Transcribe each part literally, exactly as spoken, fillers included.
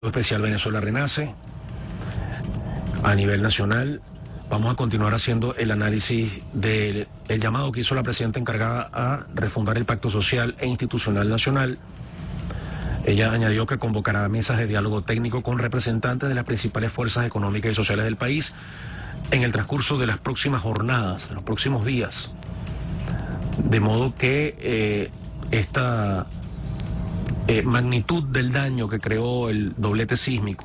Especial Venezuela Renace. A nivel nacional, vamos a continuar haciendo el análisis del el llamado que hizo la presidenta encargada a refundar el Pacto Social e Institucional Nacional. Ella añadió que convocará mesas de diálogo técnico con representantes de las principales fuerzas económicas y sociales del país en el transcurso de las próximas jornadas, de los próximos días. De modo que eh, esta eh, magnitud del daño que creó el doblete sísmico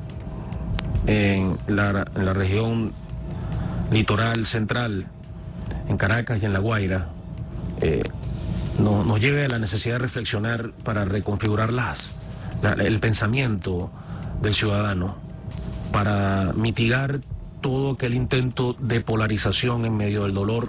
en la, en la región litoral central, en Caracas y en La Guaira, eh, no, nos lleve a la necesidad de reflexionar para reconfigurar las, la, el pensamiento del ciudadano, para mitigar todo aquel intento de polarización en medio del dolor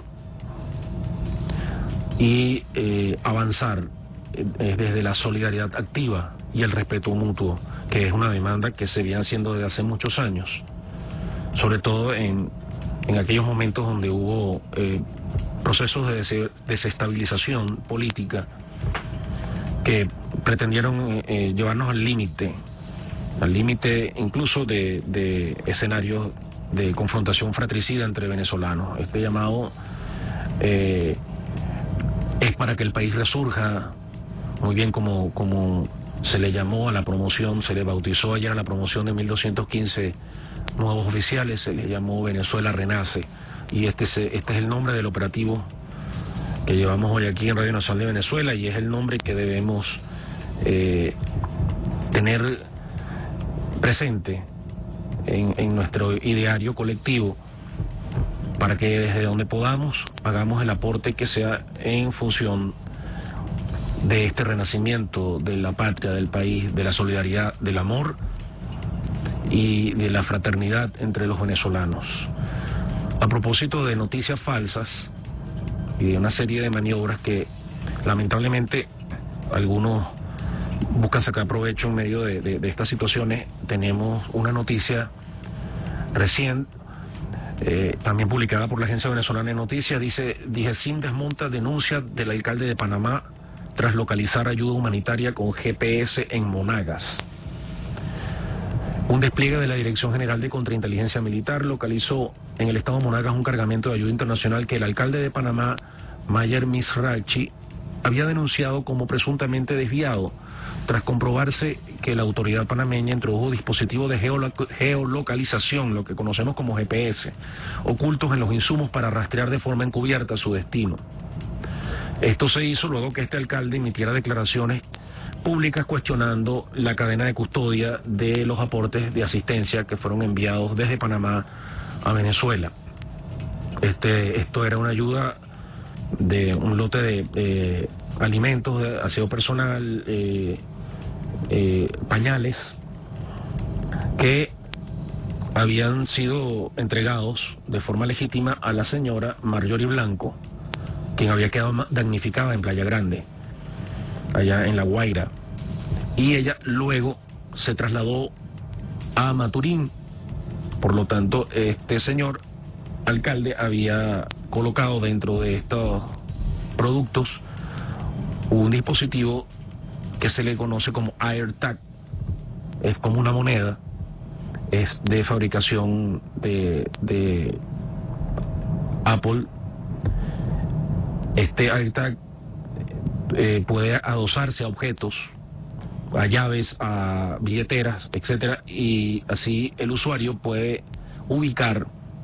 y eh, avanzar eh, desde la solidaridad activa y el respeto mutuo, que es una demanda que se viene haciendo desde hace muchos años, sobre todo en, en aquellos momentos donde hubo eh, procesos de des desestabilización política que pretendieron eh, llevarnos al límite, al límite incluso de, de escenarios de confrontación fratricida entre venezolanos. Este llamado eh, es para que el país resurja, muy bien como, como se le llamó a la promoción, se le bautizó ayer a la promoción de mil doscientos quince nuevos oficiales, se le llamó Venezuela Renace, y este, se, este es el nombre del operativo que llevamos hoy aquí en Radio Nacional de Venezuela, y es el nombre que debemos eh, tener presente en, en nuestro ideario colectivo, para que desde donde podamos hagamos el aporte que sea en función de este renacimiento de la patria, del país, de la solidaridad, del amor y de la fraternidad entre los venezolanos. A propósito de noticias falsas y de una serie de maniobras que lamentablemente algunos buscan sacar provecho en medio de, de, de estas situaciones, tenemos una noticia recién, eh, también publicada por la Agencia Venezolana de Noticias. Dice: DIGESIM desmonta denuncia del alcalde de Panamá tras localizar ayuda humanitaria con G P S en Monagas. Un despliegue de la Dirección General de Contrainteligencia Militar localizó en el estado de Monagas un cargamento de ayuda internacional que el alcalde de Panamá, Mayer Misrachi, había denunciado como presuntamente desviado, tras comprobarse que la autoridad panameña introdujo dispositivos de geolo geolocalización, lo que conocemos como G P S, ocultos en los insumos para rastrear de forma encubierta su destino. Esto se hizo luego que este alcalde emitiera declaraciones públicas cuestionando la cadena de custodia de los aportes de asistencia que fueron enviados desde Panamá a Venezuela. Este, esto era una ayuda de un lote de eh, alimentos, de aseo personal, eh, eh, pañales, que habían sido entregados de forma legítima a la señora Marjorie Blanco, quien había quedado damnificada en Playa Grande, allá en La Guaira, y ella luego se trasladó a Maturín. Por lo tanto, este señor alcalde había colocado dentro de estos productos un dispositivo que se le conoce como AirTag. Es como una moneda, es de fabricación de, de Apple. Este AirTag eh, puede adosarse a objetos, a llaves, a billeteras, etcétera, y así el usuario puede ubicar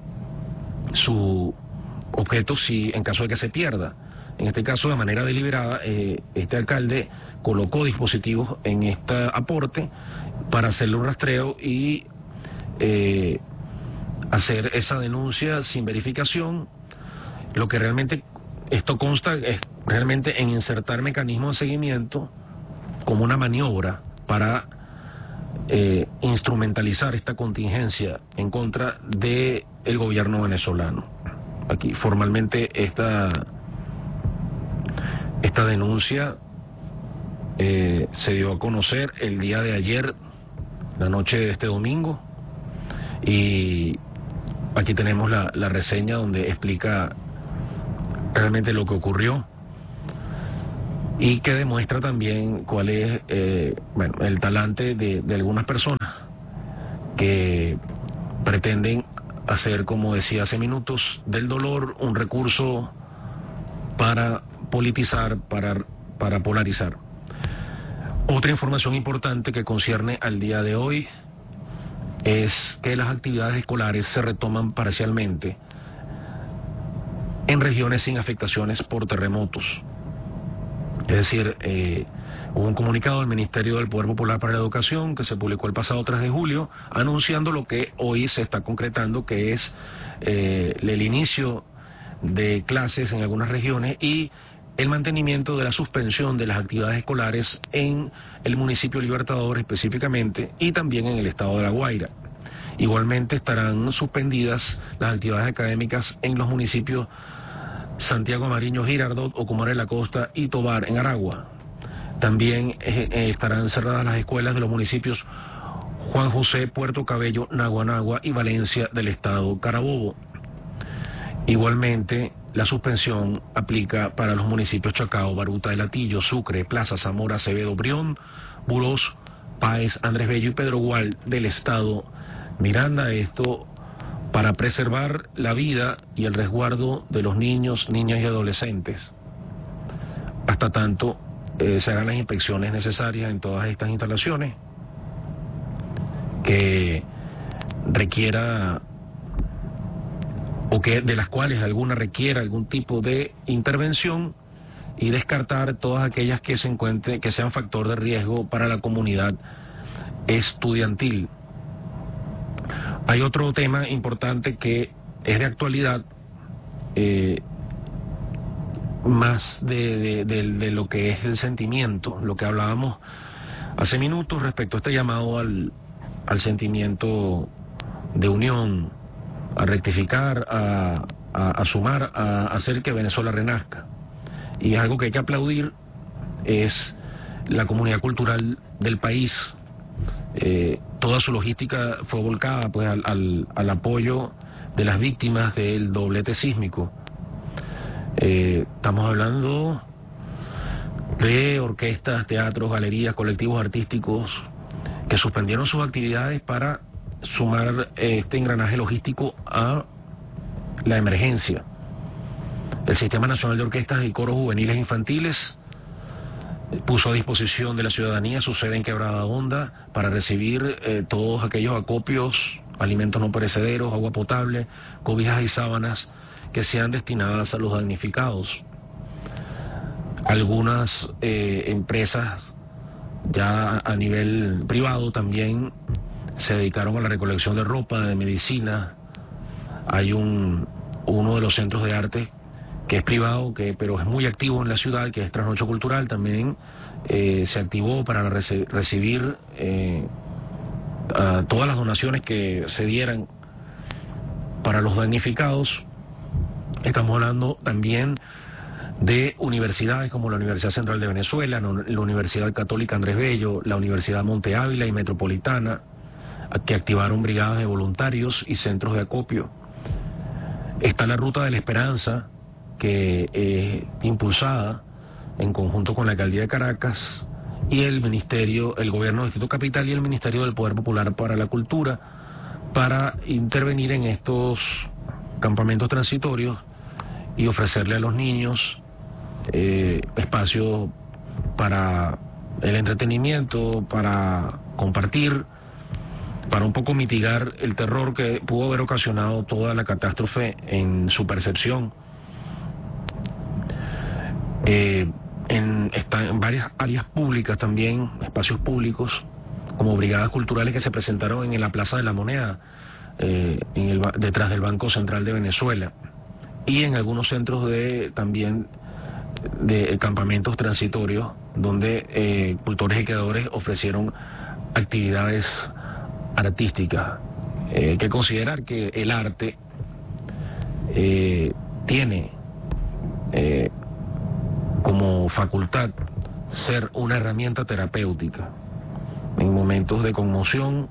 su objeto si en caso de que se pierda. En este caso, de manera deliberada, eh, este alcalde colocó dispositivos en este aporte para hacerle un rastreo y eh, hacer esa denuncia sin verificación. Lo que realmente esto consta es realmente en insertar mecanismos de seguimiento como una maniobra para eh, instrumentalizar esta contingencia en contra del gobierno venezolano. Aquí formalmente esta, esta denuncia eh, se dio a conocer el día de ayer, la noche de este domingo, y aquí tenemos la, la reseña donde explica realmente lo que ocurrió. y que demuestra también cuál es eh, bueno, el talante de, de algunas personas que pretenden hacer, como decía hace minutos, del dolor un recurso para politizar, para, para polarizar. Otra información importante que concierne al día de hoy es que las actividades escolares se retoman parcialmente en regiones sin afectaciones por terremotos. Es decir, eh, hubo un comunicado del Ministerio del Poder Popular para la Educación que se publicó el pasado tres de julio, anunciando lo que hoy se está concretando, que es eh, el inicio de clases en algunas regiones y el mantenimiento de la suspensión de las actividades escolares en el municipio Libertador específicamente y también en el estado de La Guaira. Igualmente estarán suspendidas las actividades académicas en los municipios Santiago Mariño, Girardot, Ocumare de la Costa y Tovar en Aragua. También eh, eh, estarán cerradas las escuelas de los municipios Juan José, Puerto Cabello, Naguanagua y Valencia del estado Carabobo. Igualmente, la suspensión aplica para los municipios Chacao, Baruta de Latillo, Sucre, Plaza Zamora, Acevedo, Brión, Burós, Páez, Andrés Bello y Pedro Gual del estado Miranda. Esto para preservar la vida y el resguardo de los niños, niñas y adolescentes, hasta tanto eh, se hagan las inspecciones necesarias en todas estas instalaciones que requiera o que de las cuales alguna requiera algún tipo de intervención y descartar todas aquellas que se encuentren, que sean factor de riesgo para la comunidad estudiantil. Hay otro tema importante que es de actualidad, eh, más de, de, de, de lo que es el sentimiento, lo que hablábamos hace minutos respecto a este llamado al, al sentimiento de unión, a rectificar, a, a, a sumar, a hacer que Venezuela renazca. Y es algo que hay que aplaudir, es la comunidad cultural del país. Eh, toda su logística fue volcada pues al, al, al apoyo de las víctimas del doblete sísmico. Eh, estamos hablando de orquestas, teatros, galerías, colectivos artísticos que suspendieron sus actividades para sumar eh, este engranaje logístico a la emergencia. El Sistema Nacional de Orquestas y Coros Juveniles Infantiles puso a disposición de la ciudadanía su sede en Quebrada Honda para recibir eh, todos aquellos acopios, alimentos no perecederos, agua potable, cobijas y sábanas que sean destinadas a los damnificados. Algunas eh, empresas ya a nivel privado también se dedicaron a la recolección de ropa, de medicina. Hay un uno de los centros de arte que es privado, que pero es muy activo en la ciudad, que es Trasnocho Cultural, también eh, se activó para reci recibir eh, a todas las donaciones que se dieran para los damnificados. Estamos hablando también de universidades como la Universidad Central de Venezuela, la Universidad Católica Andrés Bello, la Universidad Monte Ávila y Metropolitana, que activaron brigadas de voluntarios y centros de acopio. Está la Ruta de la Esperanza, que es eh, impulsada en conjunto con la Alcaldía de Caracas y el Ministerio, el Gobierno del Distrito Capital y el Ministerio del Poder Popular para la Cultura, para intervenir en estos campamentos transitorios y ofrecerle a los niños eh, espacios para el entretenimiento, para compartir, para un poco mitigar el terror que pudo haber ocasionado toda la catástrofe en su percepción. Eh, en, está en varias áreas públicas también, espacios públicos, como brigadas culturales que se presentaron en la Plaza de la Moneda, eh, en el, detrás del Banco Central de Venezuela, y en algunos centros de también de campamentos transitorios, donde eh, cultores y creadores ofrecieron actividades artísticas. Eh, hay que considerar que el arte eh, tiene eh, como facultad ser una herramienta terapéutica. En momentos de conmoción,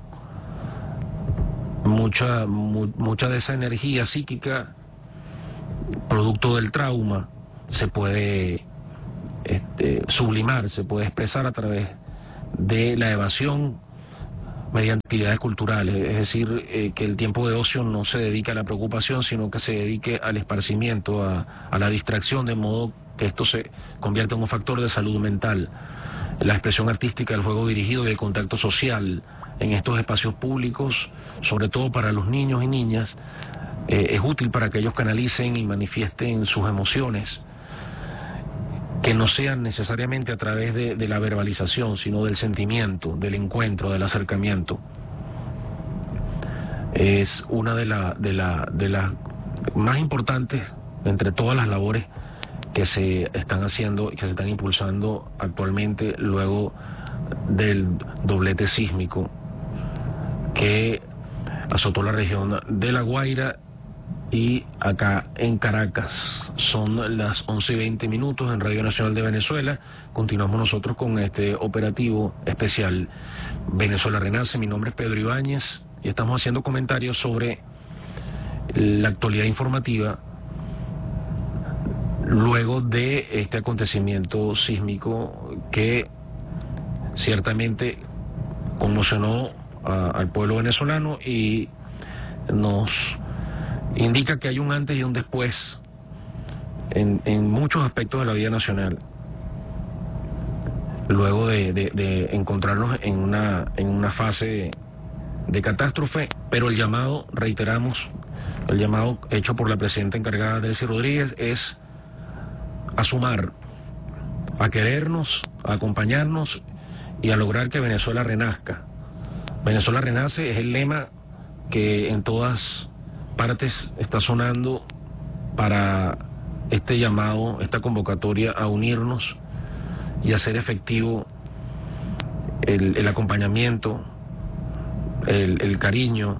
mucha, mu, mucha de esa energía psíquica, producto del trauma, se puede este, sublimar, se puede expresar a través de la evasión mediante actividades culturales, es decir, eh, que el tiempo de ocio no se dedique a la preocupación, sino que se dedique al esparcimiento, a, a la distracción, de modo que esto se convierta en un factor de salud mental. La expresión artística, el juego dirigido y el contacto social en estos espacios públicos, sobre todo para los niños y niñas, eh, es útil para que ellos canalicen y manifiesten sus emociones, que no sean necesariamente a través de, de la verbalización, sino del sentimiento, del encuentro, del acercamiento. Es una de, la, de, la, de las más importantes entre todas las labores que se están haciendo y que se están impulsando actualmente luego del doblete sísmico que azotó la región de La Guaira y acá en Caracas. Son las once y veinte minutos en Radio Nacional de Venezuela. Continuamos nosotros con este operativo especial Venezuela Renace. Mi nombre es Pedro Ibáñez y estamos haciendo comentarios sobre la actualidad informativa luego de este acontecimiento sísmico que ciertamente conmocionó a, al pueblo venezolano y nos indica que hay un antes y un después en, en muchos aspectos de la vida nacional, luego de, de, de encontrarnos en una, en una fase de catástrofe, pero el llamado, reiteramos, el llamado hecho por la presidenta encargada Delcy Rodríguez es a sumar, a querernos, a acompañarnos y a lograr que Venezuela renazca. Venezuela renace es el lema que en todas partes está sonando para este llamado, esta convocatoria a unirnos y hacer efectivo el, el acompañamiento, el, el cariño.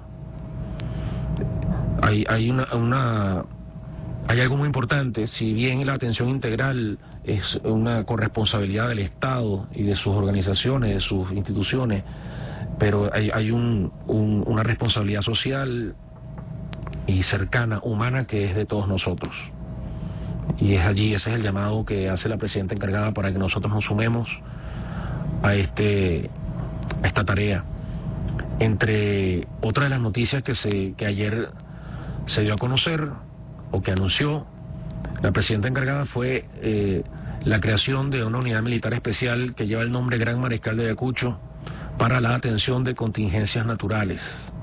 Hay, hay una, una hay algo muy importante. Si bien la atención integral es una corresponsabilidad del Estado y de sus organizaciones, de sus instituciones, pero hay, hay un, un, una responsabilidad social y cercana, humana, que es de todos nosotros. Y es allí, ese es el llamado que hace la presidenta encargada para que nosotros nos sumemos a, este, a esta tarea. Entre otras de las noticias que, se, que ayer se dio a conocer, o que anunció la presidenta encargada, fue eh, la creación de una unidad militar especial que lleva el nombre Gran Mariscal de Ayacucho para la atención de contingencias naturales.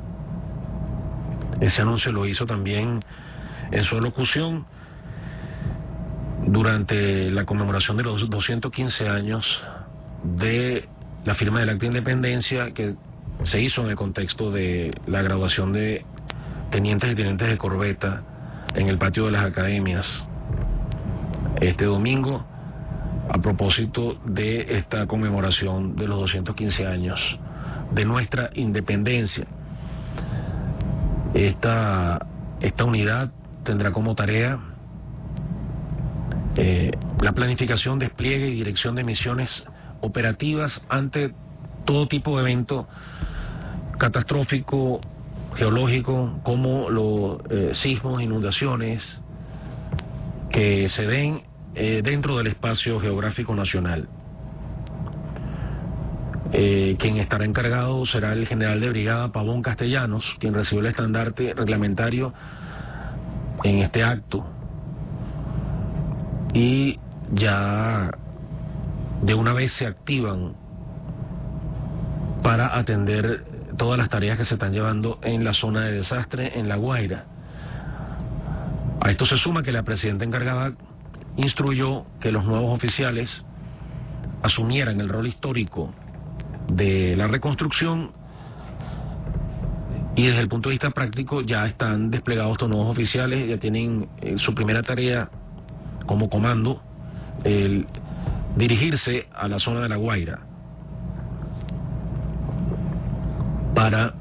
Ese anuncio lo hizo también en su locución durante la conmemoración de los doscientos quince años de la firma del Acta de Independencia, que se hizo en el contexto de la graduación de tenientes y tenientes de corbeta en el patio de las academias este domingo, a propósito de esta conmemoración de los doscientos quince años de nuestra independencia. Esta, esta unidad tendrá como tarea eh, la planificación, despliegue y dirección de misiones operativas ante todo tipo de evento catastrófico, geológico, como los eh, sismos, inundaciones que se den eh, dentro del espacio geográfico nacional. Eh, quien estará encargado será el general de brigada Pavón Castellanos, quien recibió el estandarte reglamentario en este acto, y ya de una vez se activan para atender todas las tareas que se están llevando en la zona de desastre en La Guaira. A esto se suma que la presidenta encargada instruyó que los nuevos oficiales asumieran el rol histórico de la reconstrucción, y desde el punto de vista práctico ya están desplegados estos nuevos oficiales, ya tienen eh, su primera tarea como comando, el dirigirse a la zona de La Guaira para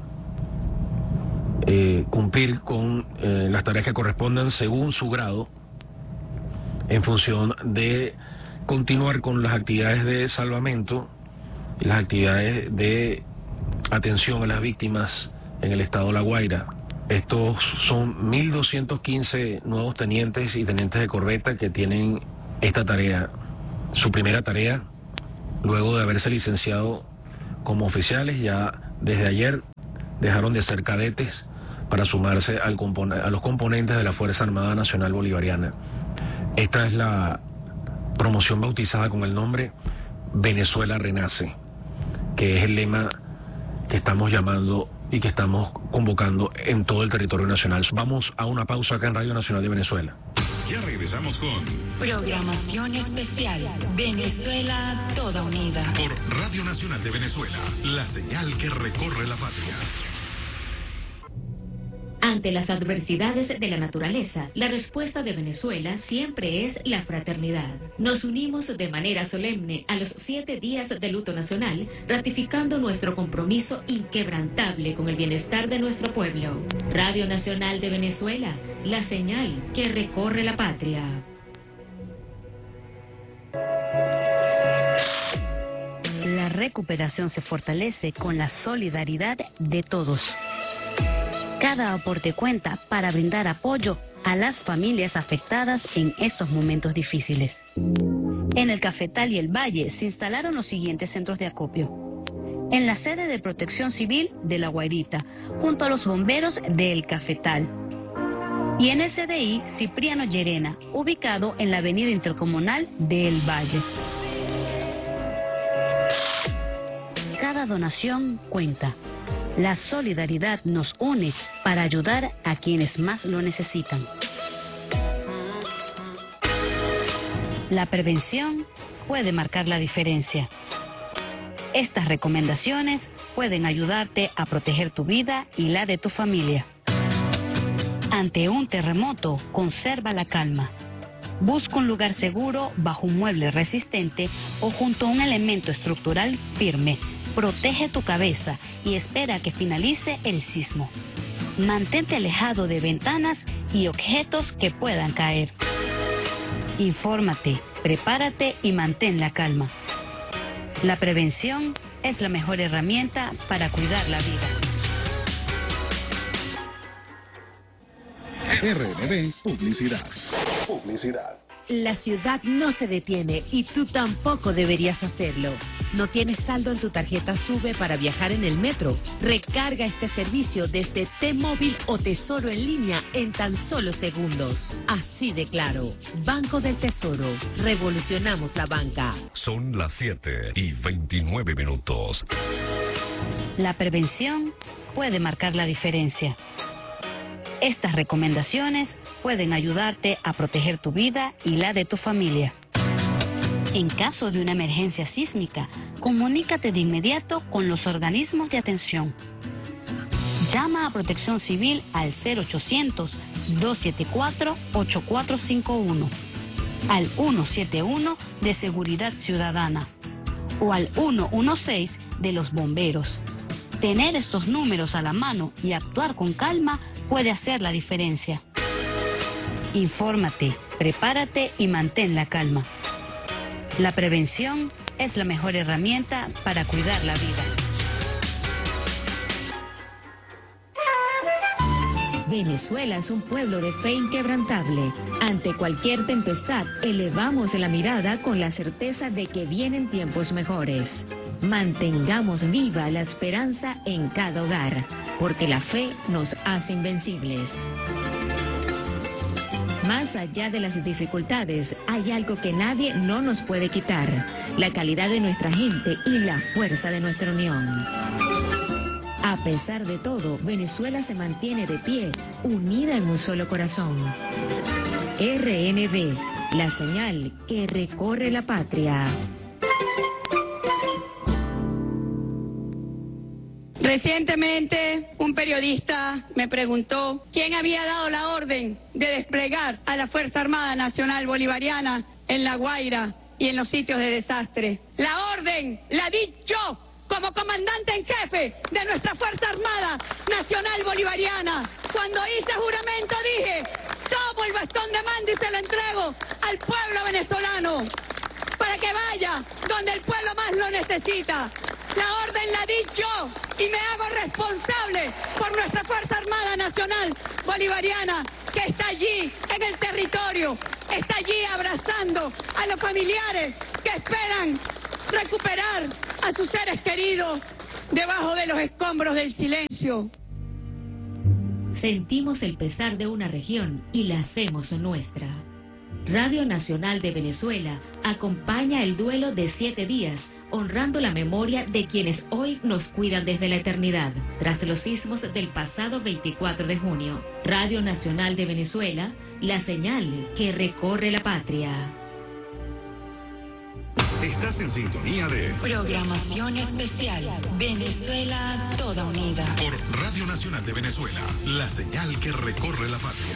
eh, cumplir con eh, las tareas que correspondan según su grado, en función de continuar con las actividades de salvamento y las actividades de atención a las víctimas en el estado de La Guaira. Estos son mil doscientos quince nuevos tenientes y tenientes de corbeta que tienen esta tarea su primera tarea, luego de haberse licenciado como oficiales. Ya desde ayer dejaron de ser cadetes para sumarse al compon- a los componentes de la Fuerza Armada Nacional Bolivariana. Esta es la promoción bautizada con el nombre Venezuela Renace, que es el lema que estamos llamando y que estamos convocando en todo el territorio nacional. Vamos a una pausa acá en Radio Nacional de Venezuela. Ya regresamos con programación especial Venezuela Toda Unida por Radio Nacional de Venezuela, la señal que recorre la patria. Ante las adversidades de la naturaleza, la respuesta de Venezuela siempre es la fraternidad. Nos unimos de manera solemne a los siete días de luto nacional, ratificando nuestro compromiso inquebrantable con el bienestar de nuestro pueblo. Radio Nacional de Venezuela, la señal que recorre la patria. La recuperación se fortalece con la solidaridad de todos. Cada aporte cuenta para brindar apoyo a las familias afectadas en estos momentos difíciles. En el Cafetal y el Valle se instalaron los siguientes centros de acopio. En la sede de Protección Civil de La Guairita, junto a los bomberos de El Cafetal. Y en el C D I Cipriano Llerena, ubicado en la avenida intercomunal de El Valle. Cada donación cuenta. La solidaridad nos une para ayudar a quienes más lo necesitan. La prevención puede marcar la diferencia. Estas recomendaciones pueden ayudarte a proteger tu vida y la de tu familia. Ante un terremoto, conserva la calma. Busca un lugar seguro bajo un mueble resistente o junto a un elemento estructural firme. Protege tu cabeza y espera que finalice el sismo. Mantente alejado de ventanas y objetos que puedan caer. Infórmate, prepárate y mantén la calma. La prevención es la mejor herramienta para cuidar la vida. R N B Publicidad. Publicidad. La ciudad no se detiene y tú tampoco deberías hacerlo. ¿No tienes saldo en tu tarjeta SUBE para viajar en el metro? Recarga este servicio desde T-Móvil o Tesoro en línea en tan solo segundos. Así de claro. Banco del Tesoro. Revolucionamos la banca. Son las siete y veintinueve minutos. La prevención puede marcar la diferencia. Estas recomendaciones pueden ayudarte a proteger tu vida y la de tu familia. En caso de una emergencia sísmica, comunícate de inmediato con los organismos de atención. Llama a Protección Civil al cero ochocientos, dos siete cuatro, ocho cuatro cinco uno, al ciento setenta y uno de Seguridad Ciudadana o al ciento dieciséis de los bomberos. Tener estos números a la mano y actuar con calma puede hacer la diferencia. Infórmate, prepárate y mantén la calma. La prevención es la mejor herramienta para cuidar la vida. Venezuela es un pueblo de fe inquebrantable. Ante cualquier tempestad, elevamos la mirada con la certeza de que vienen tiempos mejores. Mantengamos viva la esperanza en cada hogar, porque la fe nos hace invencibles. Más allá de las dificultades, hay algo que nadie no nos puede quitar: la calidad de nuestra gente y la fuerza de nuestra unión. A pesar de todo, Venezuela se mantiene de pie, unida en un solo corazón. R N B, la señal que recorre la patria. Recientemente, un periodista me preguntó quién había dado la orden de desplegar a la Fuerza Armada Nacional Bolivariana en La Guaira y en los sitios de desastre. La orden la di yo, como comandante en jefe de nuestra Fuerza Armada Nacional Bolivariana. Cuando hice juramento dije, tomo el bastón de mando y se lo entrego al pueblo venezolano, para que vaya donde el pueblo más lo necesita. La orden la di yo y me hago responsable fuerte por nuestra Fuerza Armada Nacional Bolivariana, que está allí en el territorio, está allí abrazando a los familiares que esperan recuperar a sus seres queridos debajo de los escombros del silencio. Sentimos el pesar de una región y la hacemos nuestra. Radio Nacional de Venezuela acompaña el duelo de siete días, honrando la memoria de quienes hoy nos cuidan desde la eternidad, tras los sismos del pasado veinticuatro de junio. Radio Nacional de Venezuela, la señal que recorre la patria. Estás en sintonía de Programación Especial Venezuela Toda Unida por Radio Nacional de Venezuela, la señal que recorre la patria.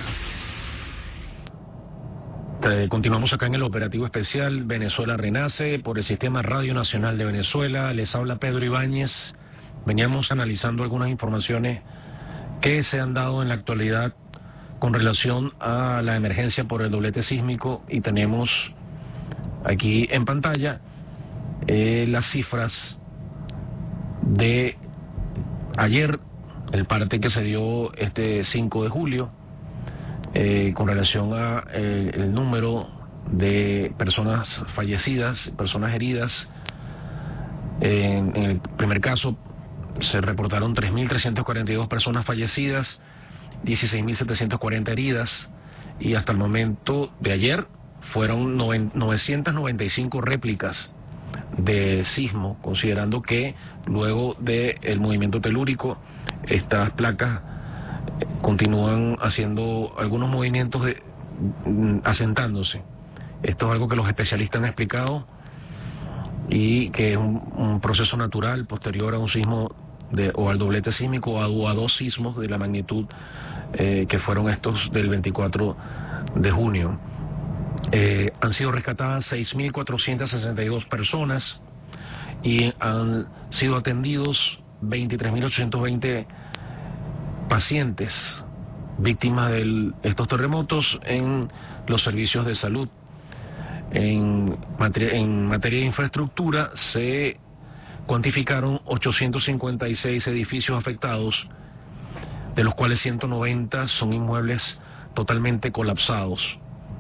Eh, continuamos acá en el operativo especial Venezuela Renace por el Sistema Radio Nacional de Venezuela. Les habla Pedro Ibáñez. Veníamos analizando algunas informaciones que se han dado en la actualidad con relación a la emergencia por el doblete sísmico, y tenemos aquí en pantalla eh, las cifras de ayer, el parte que se dio este cinco de julio, eh, con relación a eh, el número de personas fallecidas, personas heridas. En, en el primer caso se reportaron tres mil trescientas cuarenta y dos personas fallecidas, dieciséis mil setecientas cuarenta heridas, y hasta el momento de ayer fueron novecientas noventa y cinco réplicas de sismo, considerando que luego del movimiento telúrico estas placas continúan haciendo algunos movimientos de, asentándose. Esto es algo que los especialistas han explicado y que es un, un proceso natural posterior a un sismo de, o al doblete sísmico o a, o a dos sismos de la magnitud eh, que fueron estos del veinticuatro de junio. Eh, han sido rescatadas seis mil cuatrocientas sesenta y dos personas y han sido atendidos veintitrés mil ochocientos veinte pacientes víctimas de estos terremotos en los servicios de salud. En materia, en materia de infraestructura se cuantificaron ochocientos cincuenta y seis edificios afectados, de los cuales ciento noventa son inmuebles totalmente colapsados.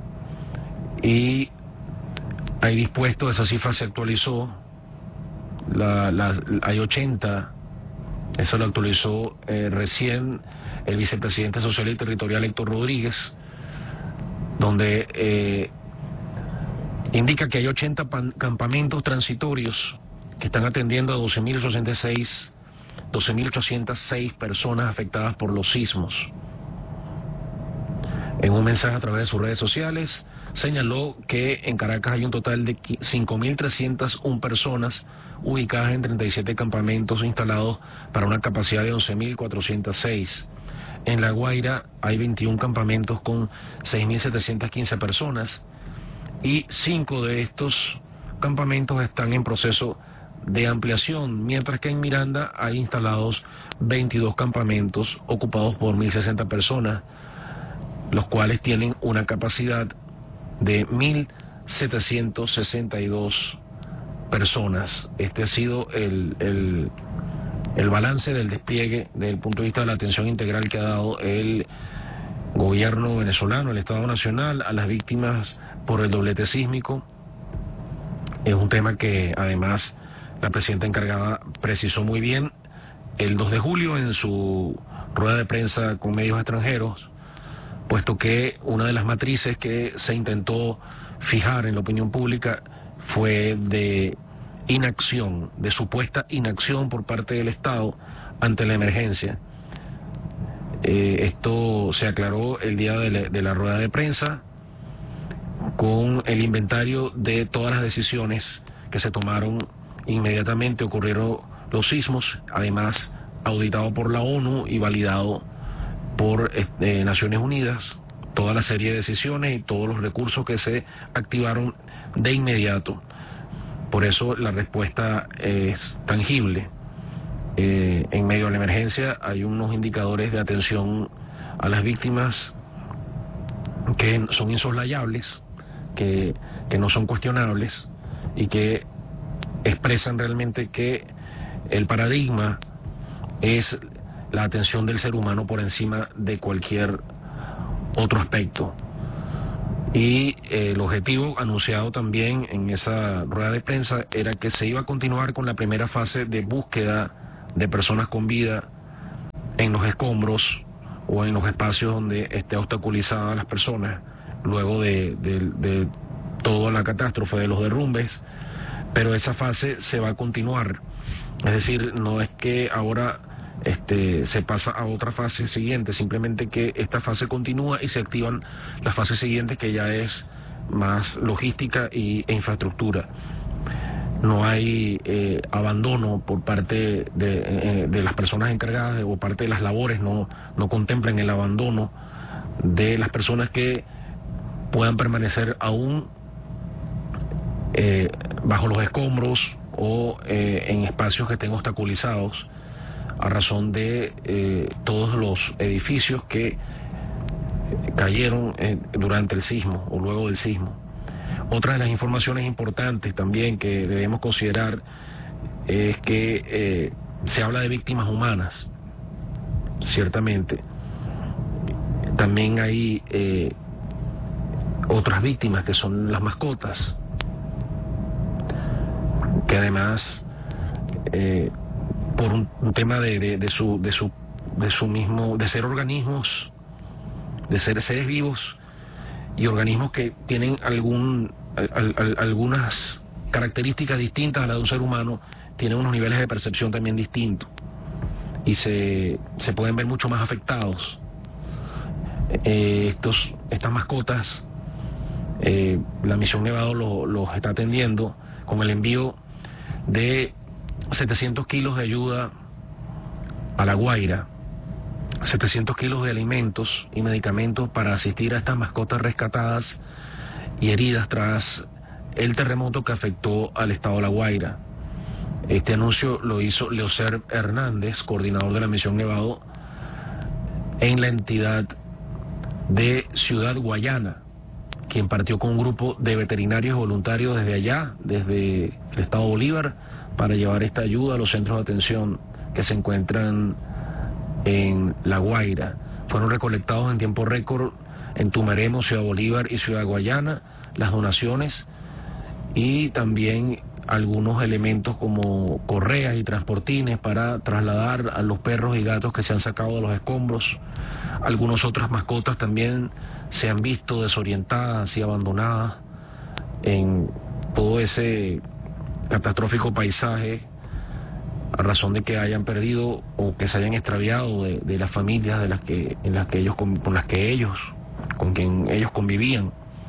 Y hay dispuesto, esa cifra se actualizó, la, la, hay ochenta, eso lo actualizó eh, recién el vicepresidente social y territorial Héctor Rodríguez, donde eh, indica que hay ochenta pan, campamentos transitorios que están atendiendo a doce mil ochocientas seis personas afectadas por los sismos. En un mensaje a través de sus redes sociales, señaló que en Caracas hay un total de cinco mil trescientas una personas ubicadas en treinta y siete campamentos instalados para una capacidad de once mil cuatrocientas seis. En La Guaira hay veintiún campamentos con seis mil setecientas quince personas y cinco de estos campamentos están en proceso de ampliación, mientras que en Miranda hay instalados veintidós campamentos ocupados por mil sesenta personas, los cuales tienen una capacidad de mil setecientas sesenta y dos personas. Este ha sido el, el, el balance del despliegue desde el punto de vista de la atención integral que ha dado el gobierno venezolano, el Estado Nacional, a las víctimas por el doblete sísmico. Es un tema que además la presidenta encargada precisó muy bien el dos de julio en su rueda de prensa con medios extranjeros, puesto que una de las matrices que se intentó fijar en la opinión pública fue de inacción, de supuesta inacción por parte del Estado ante la emergencia. Eh, esto se aclaró el día de la, de la rueda de prensa con el inventario de todas las decisiones que se tomaron inmediatamente ocurrieron los sismos, además auditado por la ONU y validado por eh, Naciones Unidas, toda la serie de decisiones y todos los recursos que se activaron de inmediato. Por eso la respuesta es tangible. Eh, en medio de la emergencia hay unos indicadores de atención a las víctimas que son insoslayables, que, que no son cuestionables y que expresan realmente que el paradigma es la atención del ser humano por encima de cualquier otro aspecto. Y eh, el objetivo anunciado también en esa rueda de prensa era que se iba a continuar con la primera fase de búsqueda de personas con vida en los escombros o en los espacios donde esté obstaculizada las personas luego de, de, de toda la catástrofe de los derrumbes, pero esa fase se va a continuar. Es decir, no es que ahora este, se pasa a otra fase siguiente, simplemente que esta fase continúa y se activan las fases siguientes, que ya es más logística y, e infraestructura. No hay eh, abandono por parte de, eh, de las personas encargadas o parte de las labores, no, no contemplan el abandono de las personas que puedan permanecer aún eh, bajo los escombros o eh, en espacios que estén obstaculizados a razón de eh, todos los edificios que cayeron eh, durante el sismo o luego del sismo. Otra de las informaciones importantes también que debemos considerar es que eh, se habla de víctimas humanas, ciertamente. También hay eh, otras víctimas que son las mascotas, que además eh, por un, un tema de, de, de su de su de su mismo de ser organismos, de ser seres vivos y organismos que tienen algún al, al, algunas características distintas a las de un ser humano, tienen unos niveles de percepción también distintos y se se pueden ver mucho más afectados. Eh, estos estas mascotas, eh, la misión Nevado los lo está atendiendo con el envío de setecientos kilos de ayuda a La Guaira, setecientos kilos de alimentos y medicamentos para asistir a estas mascotas rescatadas y heridas tras el terremoto que afectó al estado de La Guaira. Este anuncio lo hizo Leocer Hernández, coordinador de la misión Nevado en la entidad de Ciudad Guayana, quien partió con un grupo de veterinarios voluntarios desde allá, desde el estado Bolívar, para llevar esta ayuda a los centros de atención que se encuentran en La Guaira. Fueron recolectados en tiempo récord en Tumeremo, Ciudad Bolívar y Ciudad Guayana las donaciones, y también algunos elementos como correas y transportines para trasladar a los perros y gatos que se han sacado de los escombros. Algunas otras mascotas también se han visto desorientadas y abandonadas en todo ese catastrófico paisaje a razón de que hayan perdido o que se hayan extraviado de, de las familias de las que en las que ellos con, con las que ellos con quien ellos convivían.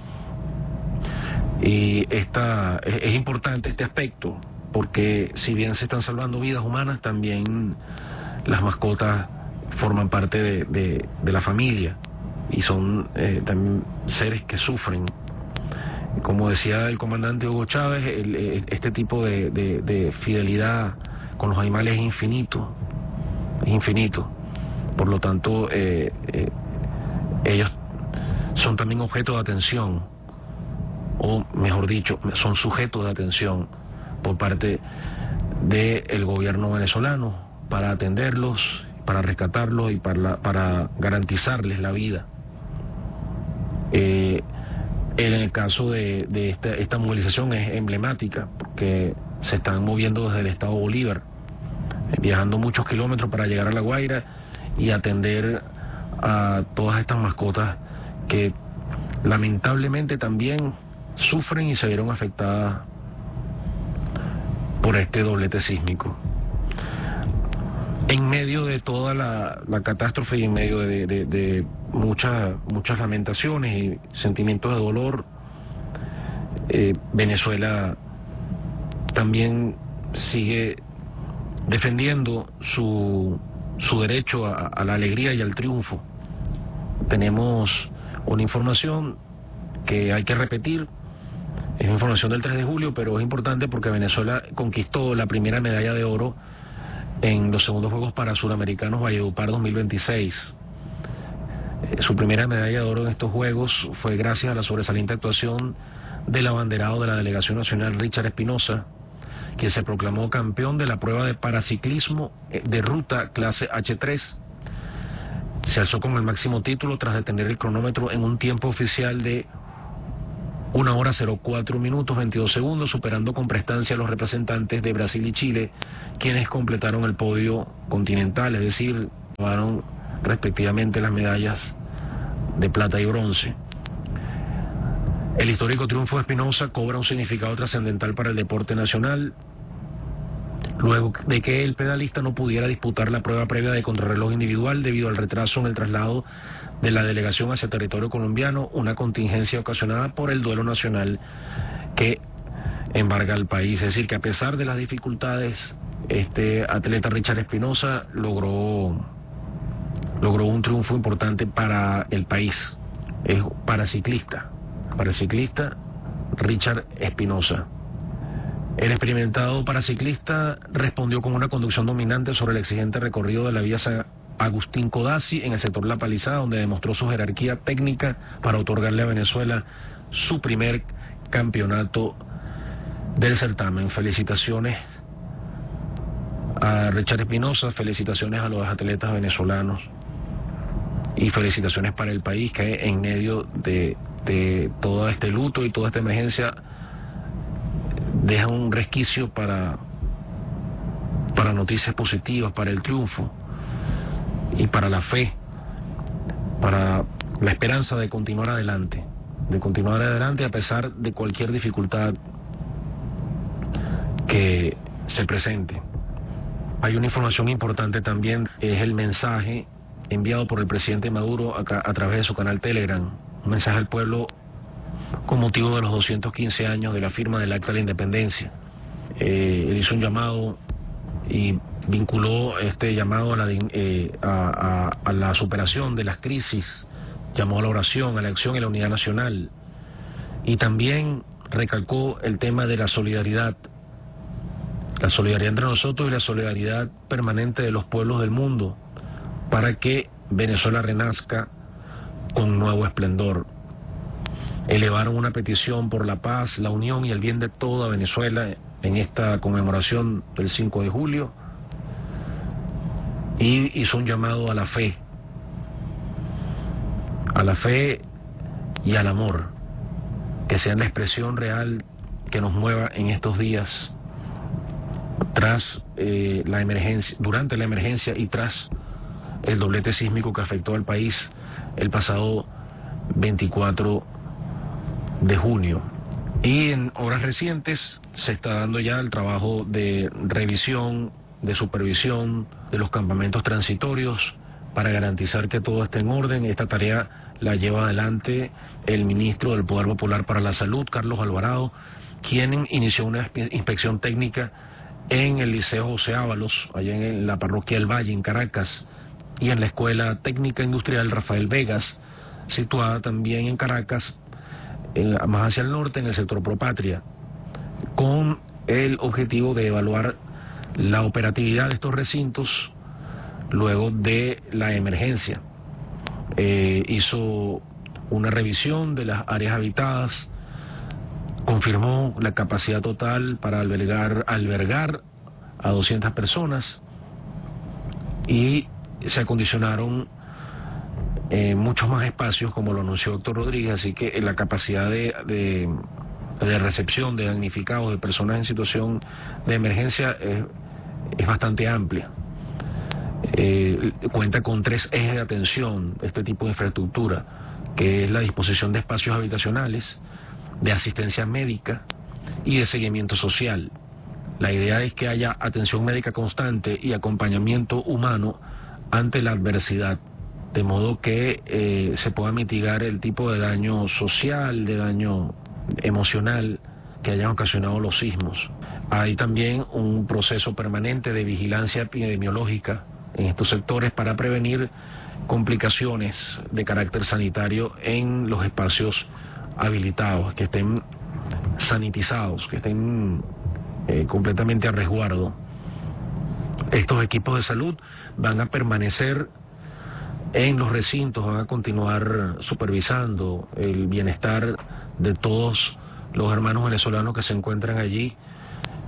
Y esta es, es importante este aspecto, porque si bien se están salvando vidas humanas, también las mascotas forman parte de, de, de la familia y son eh, también seres que sufren. Como decía el comandante Hugo Chávez, el, este tipo de, de, de fidelidad con los animales es infinito, es infinito. Por lo tanto, eh, eh, ellos son también objeto de atención, o mejor dicho, son sujetos de atención por parte del gobierno venezolano para atenderlos, para rescatarlos y para, para garantizarles la vida. Eh, en el caso de, de esta, esta movilización es emblemática porque se están moviendo desde el estado Bolívar, viajando muchos kilómetros para llegar a La Guaira y atender a todas estas mascotas que lamentablemente también sufren y se vieron afectadas por este doblete sísmico. En medio de toda la, la catástrofe y en medio de, de, de muchas muchas lamentaciones y sentimientos de dolor, eh, Venezuela también sigue defendiendo su, su derecho a, a la alegría y al triunfo. Tenemos una información que hay que repetir, es información del tres de julio, pero es importante porque Venezuela conquistó la primera medalla de oro en los segundos Juegos Parasuramericanos Valledupar dos mil veintiséis. Eh, su primera medalla de oro en estos Juegos fue gracias a la sobresaliente actuación del abanderado de la Delegación Nacional, Richard Espinosa, quien se proclamó campeón de la prueba de paraciclismo de ruta clase hache tres. Se alzó con el máximo título tras detener el cronómetro en un tiempo oficial de una hora cero cuatro minutos veintidós segundos, superando con prestancia a los representantes de Brasil y Chile, quienes completaron el podio continental, es decir, llevaron respectivamente las medallas de plata y bronce. El histórico triunfo de Espinosa cobra un significado trascendental para el deporte nacional, luego de que el pedalista no pudiera disputar la prueba previa de contrarreloj individual debido al retraso en el traslado de la delegación hacia territorio colombiano, una contingencia ocasionada por el duelo nacional que embarga al país. Es decir, que a pesar de las dificultades, este atleta Richard Espinosa logró, logró un triunfo importante para el país. Es paraciclista, paraciclista Richard Espinosa. El experimentado paraciclista respondió con una conducción dominante sobre el exigente recorrido de la vía San Agustín Codazzi en el sector La Palizada, donde demostró su jerarquía técnica para otorgarle a Venezuela su primer campeonato del certamen. Felicitaciones a Richard Espinosa, felicitaciones a los atletas venezolanos y felicitaciones para el país que en medio de, de todo este luto y toda esta emergencia deja un resquicio para, para noticias positivas, para el triunfo y para la fe, para la esperanza de continuar adelante, de continuar adelante a pesar de cualquier dificultad que se presente. Hay una información importante también, es el mensaje enviado por el presidente Maduro a, a través de su canal Telegram, un mensaje al pueblo con motivo de los doscientos quince años de la firma del Acta de la Independencia. Eh, él hizo un llamado y vinculó este llamado a la, eh, a, a, a la superación de las crisis, llamó a la oración, a la acción y a la unidad nacional, y también recalcó el tema de la solidaridad, la solidaridad entre nosotros y la solidaridad permanente de los pueblos del mundo, para que Venezuela renazca con nuevo esplendor. Elevaron una petición por la paz, la unión y el bien de toda Venezuela en esta conmemoración del cinco de julio, y hizo un llamado a la fe, a la fe y al amor, que sean la expresión real que nos mueva en estos días, tras eh, la emergencia, durante la emergencia y tras el doblete sísmico que afectó al país el pasado veinticuatro de junio. Y en horas recientes se está dando ya el trabajo de revisión, de supervisión de los campamentos transitorios para garantizar que todo esté en orden. Esta tarea la lleva adelante el ministro del Poder Popular para la Salud, Carlos Alvarado, quien inició una inspección técnica en el Liceo José Ábalos, allá en la parroquia del Valle, en Caracas, y en la Escuela Técnica Industrial Rafael Vegas, situada también en Caracas, eh, más hacia el norte, en el sector Propatria, con el objetivo de evaluar la operatividad de estos recintos luego de la emergencia. Eh, hizo una revisión de las áreas habitadas, confirmó la capacidad total para albergar, albergar a doscientas personas, y se acondicionaron eh, muchos más espacios, como lo anunció el doctor Rodríguez, así que la capacidad de, de, de recepción de damnificados, de personas en situación de emergencia es, es bastante amplia. Eh, cuenta con tres ejes de atención este tipo de infraestructura, que es la disposición de espacios habitacionales, de asistencia médica y de seguimiento social. La idea es que haya atención médica constante y acompañamiento humano ante la adversidad, de modo que eh, se pueda mitigar el tipo de daño social, de daño emocional que hayan ocasionado los sismos. Hay también un proceso permanente de vigilancia epidemiológica en estos sectores para prevenir complicaciones de carácter sanitario en los espacios habilitados, que estén sanitizados, que estén eh, completamente a resguardo. Estos equipos de salud van a permanecer en los recintos, van a continuar supervisando el bienestar de todos los hermanos venezolanos que se encuentran allí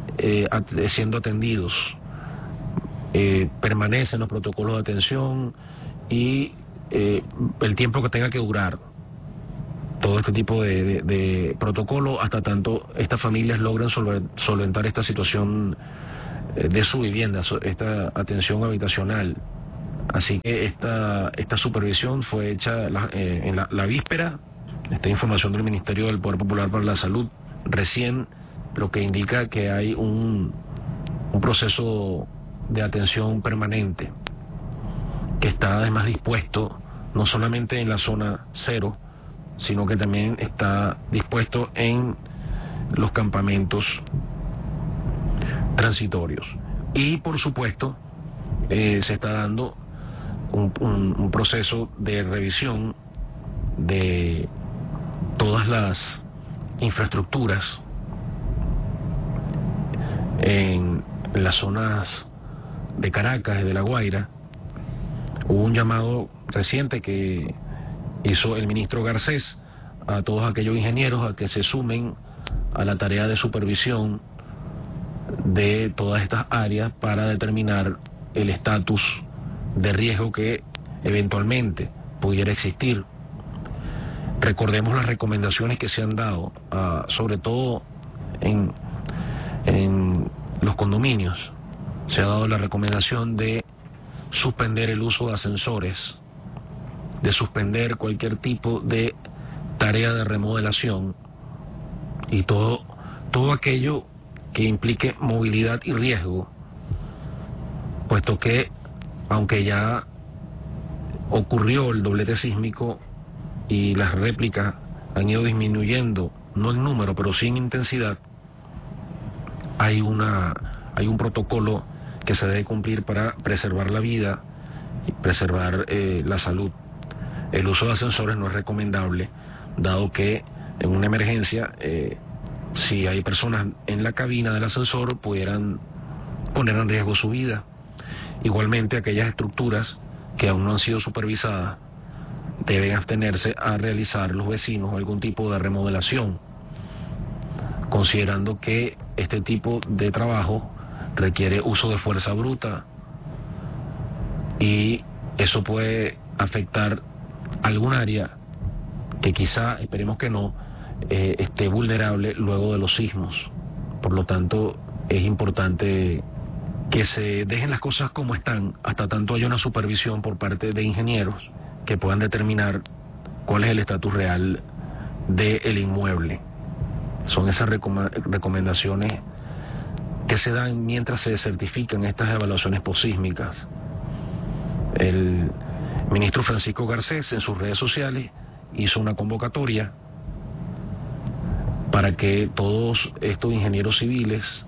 eh, at siendo atendidos. Eh, permanecen los protocolos de atención y eh, el tiempo que tenga que durar todo este tipo de, de, de protocolo hasta tanto estas familias logren solventar esta situación de su vivienda, esta atención habitacional. Así que esta, esta supervisión fue hecha la, eh, en la, la víspera, esta información del Ministerio del Poder Popular para la Salud, recién, lo que indica que hay un, un proceso de atención permanente que está además dispuesto no solamente en la zona cero, sino que también está dispuesto en los campamentos transitorios. Y por supuesto eh, se está dando un, un, un proceso de revisión de todas las infraestructuras en, en las zonas de Caracas y de La Guaira. Hubo un llamado reciente que hizo el ministro Garcés a todos aquellos ingenieros a que se sumen a la tarea de supervisión de todas estas áreas para determinar el estatus de riesgo que eventualmente pudiera existir. Recordemos las recomendaciones que se han dado, uh, sobre todo en, en los condominios. Se ha dado la recomendación de suspender el uso de ascensores, de suspender cualquier tipo de tarea de remodelación y todo, todo aquello que implique movilidad y riesgo, puesto que aunque ya ocurrió el doblete sísmico y las réplicas han ido disminuyendo, no en número, pero sí en intensidad, hay una hay un protocolo que se debe cumplir para preservar la vida y preservar eh, la salud. El uso de ascensores no es recomendable, dado que en una emergencia, eh, si hay personas en la cabina del ascensor, pudieran poner en riesgo su vida. Igualmente, aquellas estructuras que aún no han sido supervisadas deben abstenerse a realizar los vecinos algún tipo de remodelación, considerando que este tipo de trabajo requiere uso de fuerza bruta y eso puede afectar algún área que quizá, esperemos que no, eh, esté vulnerable luego de los sismos. Por lo tanto, es importante que se dejen las cosas como están hasta tanto haya una supervisión por parte de ingenieros que puedan determinar cuál es el estatus real del inmueble. Son esas recom- recomendaciones que se dan mientras se certifican estas evaluaciones posísmicas. El ministro Francisco Garcés en sus redes sociales hizo una convocatoria para que todos estos ingenieros civiles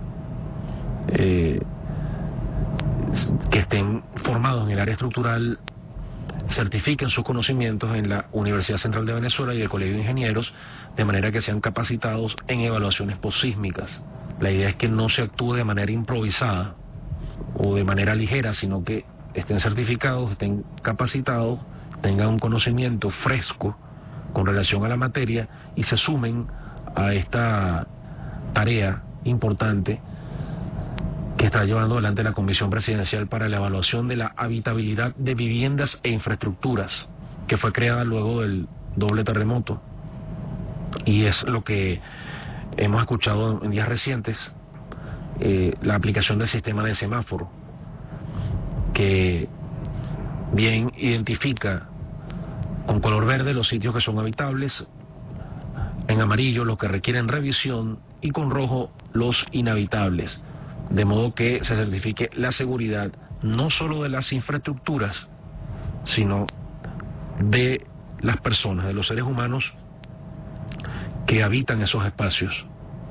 eh, que estén formados en el área estructural certifiquen sus conocimientos en la Universidad Central de Venezuela y el Colegio de Ingenieros, de manera que sean capacitados en evaluaciones posísmicas. La idea es que no se actúe de manera improvisada o de manera ligera, sino que estén certificados, estén capacitados, tengan un conocimiento fresco con relación a la materia y se sumen a esta tarea importante que está llevando adelante la Comisión Presidencial para la Evaluación de la Habitabilidad de Viviendas e Infraestructuras, que fue creada luego del doble terremoto. Y es lo que hemos escuchado en días recientes, eh, la aplicación del sistema de semáforo, que bien identifica con color verde los sitios que son habitables, en amarillo los que requieren revisión y con rojo los inhabitables, de modo que se certifique la seguridad no solo de las infraestructuras, sino de las personas, de los seres humanos que habitan esos espacios.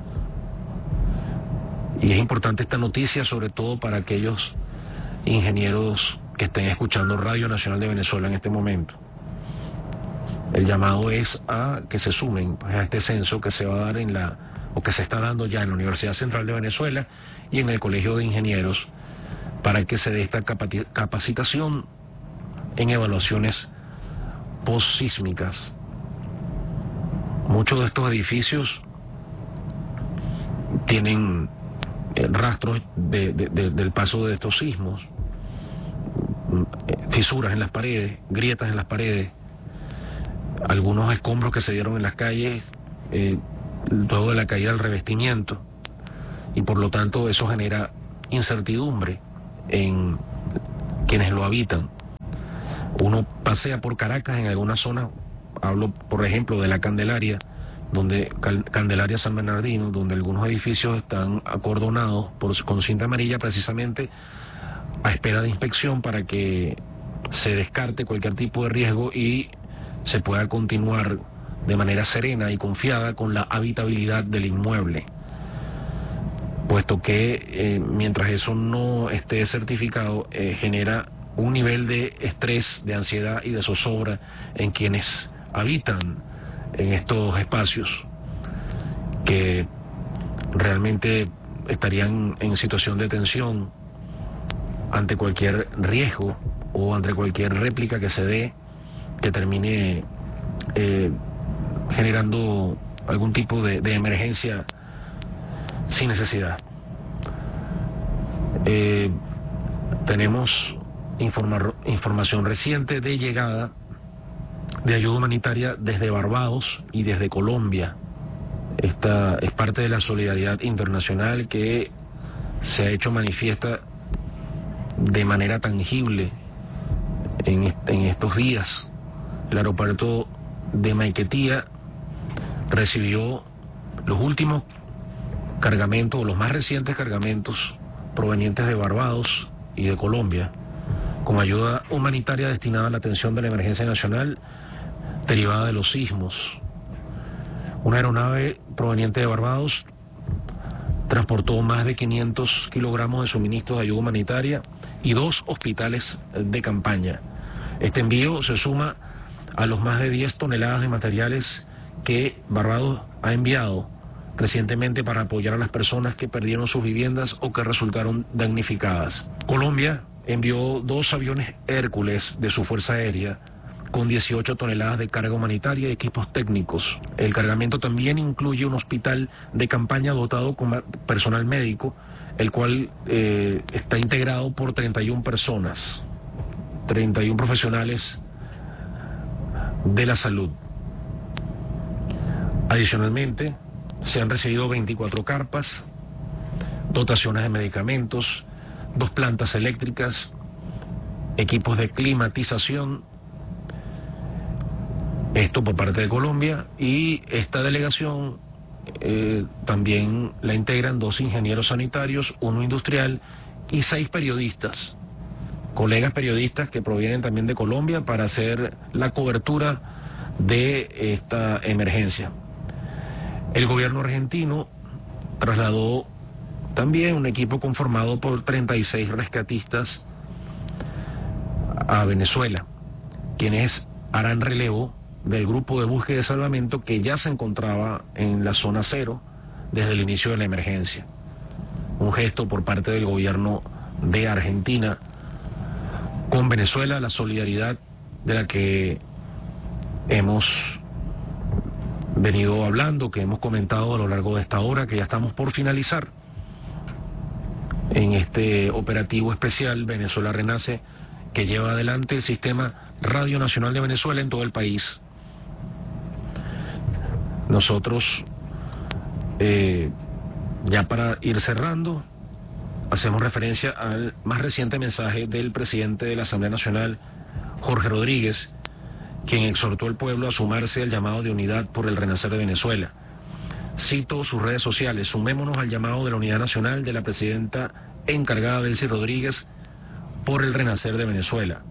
Y es importante esta noticia, sobre todo para aquellos ingenieros que estén escuchando Radio Nacional de Venezuela en este momento. El llamado es a que se sumen a este censo que se va a dar en la, o que se está dando ya en la Universidad Central de Venezuela y en el Colegio de Ingenieros, para que se dé esta capacitación en evaluaciones postsísmicas. Muchos de estos edificios tienen eh, rastros de, de, de, del paso de estos sismos, fisuras en las paredes, grietas en las paredes, algunos escombros que se dieron en las calles eh, luego de la caída del revestimiento, y por lo tanto eso genera incertidumbre en quienes lo habitan. Uno pasea por Caracas en algunas zonas, hablo por ejemplo de la Candelaria, donde Candelaria San Bernardino, donde algunos edificios están acordonados por, con cinta amarilla, precisamente a espera de inspección para que se descarte cualquier tipo de riesgo y se pueda continuar de manera serena y confiada con la habitabilidad del inmueble, puesto que eh, mientras eso no esté certificado eh, genera un nivel de estrés, de ansiedad y de zozobra en quienes habitan en estos espacios, que realmente estarían en situación de tensión ante cualquier riesgo o ante cualquier réplica que se dé que termine eh, generando algún tipo de, de emergencia sin necesidad. Eh, tenemos informar, información reciente de llegada de ayuda humanitaria desde Barbados y desde Colombia. Esta es parte de la solidaridad internacional que se ha hecho manifiesta de manera tangible en, en estos días. El aeropuerto de Maiquetía recibió los últimos cargamentos, o los más recientes cargamentos provenientes de Barbados y de Colombia, con ayuda humanitaria destinada a la atención de la emergencia nacional derivada de los sismos. Una aeronave proveniente de Barbados transportó más de quinientos kilogramos de suministros de ayuda humanitaria y dos hospitales de campaña. Este envío se suma a los más de diez toneladas de materiales que Barbados ha enviado recientemente para apoyar a las personas que perdieron sus viviendas o que resultaron damnificadas. Colombia envió dos aviones Hércules de su Fuerza Aérea con dieciocho toneladas de carga humanitaria y equipos técnicos. El cargamento también incluye un hospital de campaña dotado con personal médico, el cual eh, está integrado por treinta y una personas, treinta y uno profesionales de la salud. Adicionalmente, se han recibido veinticuatro carpas, dotaciones de medicamentos, dos plantas eléctricas, equipos de climatización, esto por parte de Colombia, y esta delegación eh, también la integran dos ingenieros sanitarios, uno industrial y seis periodistas, colegas periodistas que provienen también de Colombia para hacer la cobertura de esta emergencia. El gobierno argentino trasladó también un equipo conformado por treinta y seis rescatistas a Venezuela, quienes harán relevo del grupo de búsqueda y salvamento que ya se encontraba en la zona cero desde el inicio de la emergencia. Un gesto por parte del gobierno de Argentina con Venezuela, la solidaridad de la que hemos venido hablando, que hemos comentado a lo largo de esta hora, que ya estamos por finalizar en este operativo especial Venezuela Renace, que lleva adelante el Sistema Radio Nacional de Venezuela en todo el país. Nosotros, eh, ya para ir cerrando, hacemos referencia al más reciente mensaje del presidente de la Asamblea Nacional, Jorge Rodríguez, quien exhortó al pueblo a sumarse al llamado de unidad por el renacer de Venezuela. Cito sus redes sociales: sumémonos al llamado de la unidad nacional de la presidenta encargada Delcy Rodríguez por el renacer de Venezuela.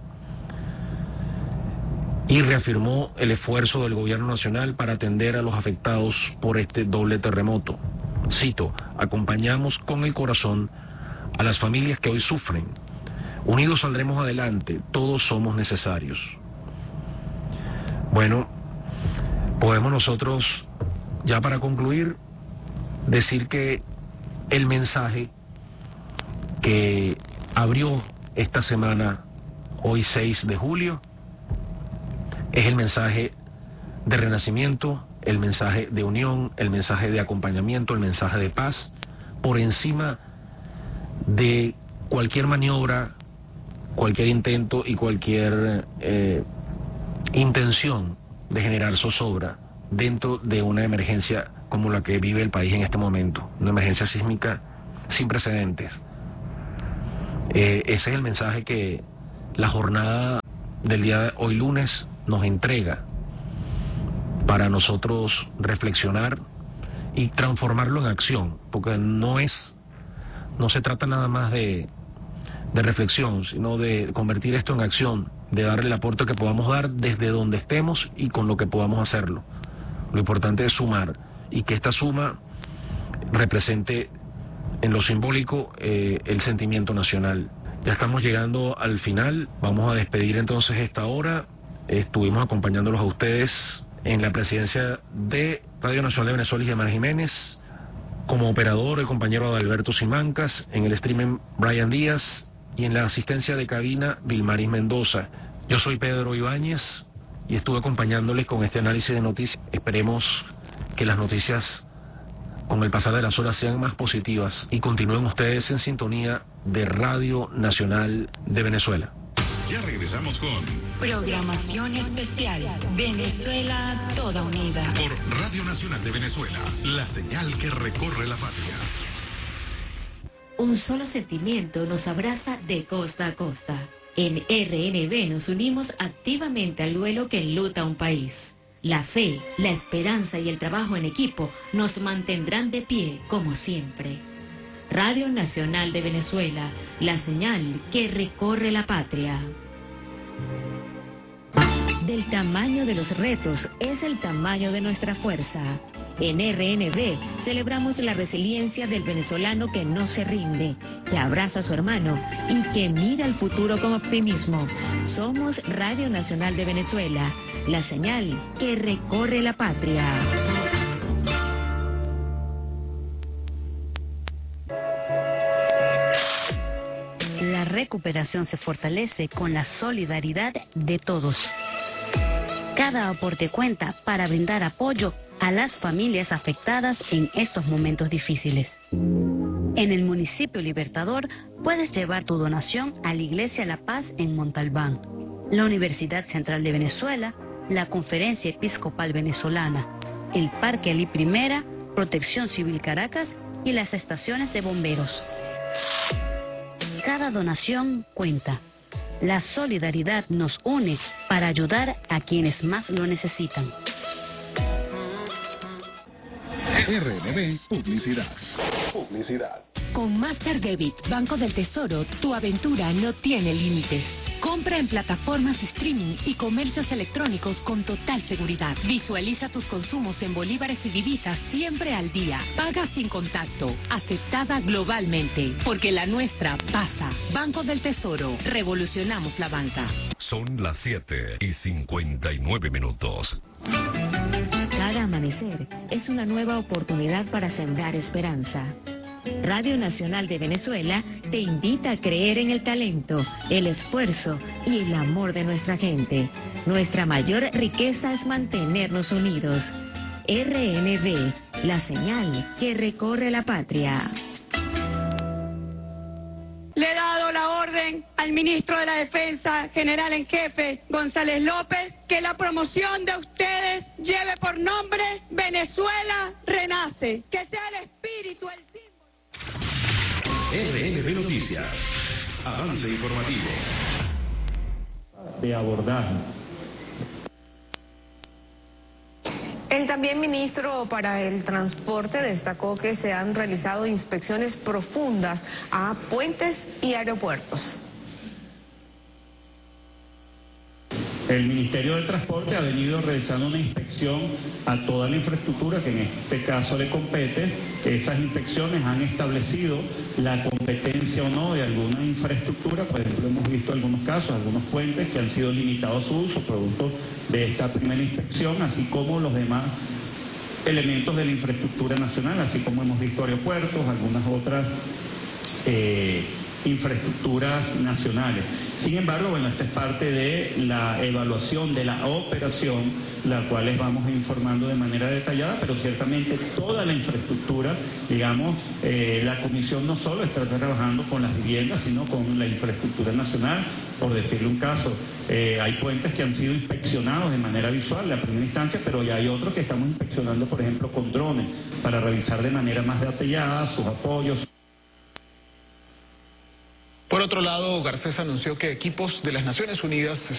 Y reafirmó el esfuerzo del gobierno nacional para atender a los afectados por este doble terremoto. Cito: acompañamos con el corazón a las familias que hoy sufren. Unidos saldremos adelante, todos somos necesarios. Bueno, podemos nosotros, ya para concluir, decir que el mensaje que abrió esta semana, hoy seis de julio, es el mensaje de renacimiento, el mensaje de unión, el mensaje de acompañamiento, el mensaje de paz, por encima de cualquier maniobra, cualquier intento y cualquier eh, intención de generar zozobra dentro de una emergencia como la que vive el país en este momento, una emergencia sísmica sin precedentes. Eh, ese es el mensaje que la jornada del día de hoy lunes nos entrega para nosotros reflexionar y transformarlo en acción, porque no es, no se trata nada más de, de reflexión, sino de convertir esto en acción, de darle el aporte que podamos dar desde donde estemos y con lo que podamos hacerlo. Lo importante es sumar y que esta suma represente en lo simbólico eh, el sentimiento nacional. Ya estamos llegando al final, vamos a despedir entonces esta hora. Estuvimos acompañándolos a ustedes en la presidencia de Radio Nacional de Venezuela y Gemma Jiménez, como operador el compañero Adalberto Simancas, en el streaming Brian Díaz y en la asistencia de cabina Vilmaris Mendoza. Yo soy Pedro Ibáñez y estuve acompañándoles con este análisis de noticias. Esperemos que las noticias con el pasar de las horas sean más positivas y continúen ustedes en sintonía de Radio Nacional de Venezuela. Ya regresamos con Programación especial Venezuela Toda Unida por Radio Nacional de Venezuela, la señal que recorre la patria. Un solo sentimiento nos abraza de costa a costa. En R N B nos unimos activamente al duelo que enluta a un país. La fe, la esperanza y el trabajo en equipo nos mantendrán de pie como siempre. Radio Nacional de Venezuela, la señal que recorre la patria. Del tamaño de los retos es el tamaño de nuestra fuerza. En R N B celebramos la resiliencia del venezolano que no se rinde, que abraza a su hermano y que mira al futuro con optimismo. Somos Radio Nacional de Venezuela, la señal que recorre la patria. La recuperación se fortalece con la solidaridad de todos. Cada aporte cuenta para brindar apoyo a las familias afectadas en estos momentos difíciles. En el municipio Libertador puedes llevar tu donación a la Iglesia La Paz en Montalbán, la Universidad Central de Venezuela, la Conferencia Episcopal Venezolana, el Parque Alí Primera, Protección Civil Caracas y las estaciones de bomberos. Cada donación cuenta. La solidaridad nos une para ayudar a quienes más lo necesitan. R N B Publicidad. Publicidad. Con Master Debit, Banco del Tesoro, tu aventura no tiene límites. Compra en plataformas streaming y comercios electrónicos con total seguridad. Visualiza tus consumos en bolívares y divisas siempre al día. Paga sin contacto. Aceptada globalmente. Porque la nuestra pasa. Banco del Tesoro. Revolucionamos la banca. Son las siete y cincuenta y nueve minutos. Cada amanecer es una nueva oportunidad para sembrar esperanza. Radio Nacional de Venezuela te invita a creer en el talento, el esfuerzo y el amor de nuestra gente. Nuestra mayor riqueza es mantenernos unidos. R N B, la señal que recorre la patria. Le he dado la orden al ministro de la Defensa, general en jefe, González López, que la promoción de ustedes lleve por nombre Venezuela Renace, que sea el espíritu, el símbolo. R N B Noticias. Avance informativo. De abordaje. El también ministro para el Transporte destacó que se han realizado inspecciones profundas a puentes y aeropuertos. El Ministerio del Transporte ha venido realizando una inspección a toda la infraestructura que en este caso le compete. Esas inspecciones han establecido la competencia o no de alguna infraestructura. Por ejemplo, hemos visto algunos casos, algunos puentes que han sido limitados su uso producto de esta primera inspección, así como los demás elementos de la infraestructura nacional, así como hemos visto aeropuertos, algunas otras eh, infraestructuras nacionales. Sin embargo, bueno, esta es parte de la evaluación de la operación, la cual les vamos informando de manera detallada, pero ciertamente toda la infraestructura, digamos, eh, la comisión no solo está trabajando con las viviendas, sino con la infraestructura nacional. Por decirle un caso, eh, hay puentes que han sido inspeccionados de manera visual, la primera instancia, pero ya hay otros que estamos inspeccionando, por ejemplo, con drones, para revisar de manera más detallada sus apoyos. Por otro lado, Garcés anunció que equipos de las Naciones Unidas